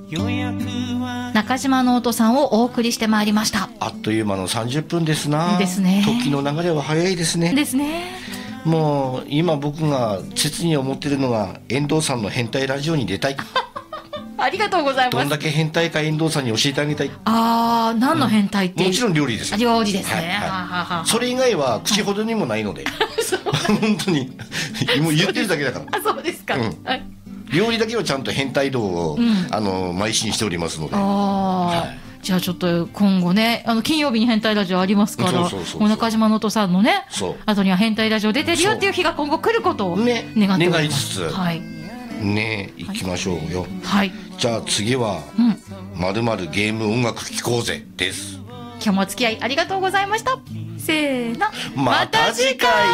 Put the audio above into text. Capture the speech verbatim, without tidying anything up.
中島ノートさんをお送りしてまいりました。 あっという間のさんじゅっぷんですな。 ですね。 時の流れは早いですね。 ですね。 もう今僕が切に思ってるのが遠藤さんの変態ラジオに出たい。 ありがとうございます。 どんだけ変態か遠藤さんに教えてあげたい。 ああ、何の変態って、うん、 もちろん料理ですよ。 料理ですね、 はいはい、 はははそれ以外は口ほどにもないので、はい、本当にもう言ってるだけだから。 あ、そうですか、うん、はい、 料理だけはちゃんと変態度を、うん、あの邁進しておりますので。あ、はい、 じゃあちょっと今後ね、あの金曜日に変態ラジオありますから、中島能登さんのね後には変態ラジオ出てるよっていう日が今後来ることを願っております、 ね、願いつつ、はいね、行きましょうよ。はい。じゃあ次は、うん、まるまるゲーム音楽聴こうぜです。 今日もお付き合いありがとうございました。せーの、 また次回。